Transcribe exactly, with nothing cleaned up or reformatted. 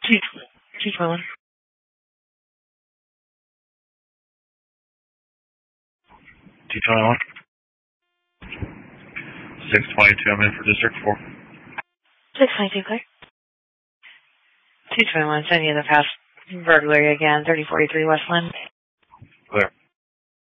Two, two twenty-one. two twenty-one. six twenty-two, I'm in for District four. six twenty-two, clear. two twenty-one, sending you the past burglary again, thirty forty-three Westland.